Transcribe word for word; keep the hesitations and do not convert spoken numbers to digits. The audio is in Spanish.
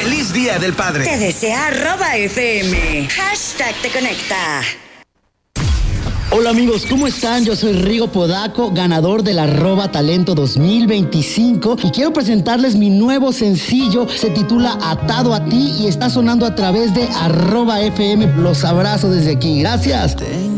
¡Feliz Día del Padre! Te desea arroba F M. Hashtag te conecta. Hola amigos, ¿cómo están? Yo soy Rigo Podaco, ganador del Arroba Talento dos mil veinticinco y quiero presentarles mi nuevo sencillo. Se titula Atado a ti y está sonando a través de Arroba F M. Los abrazo desde aquí. Gracias.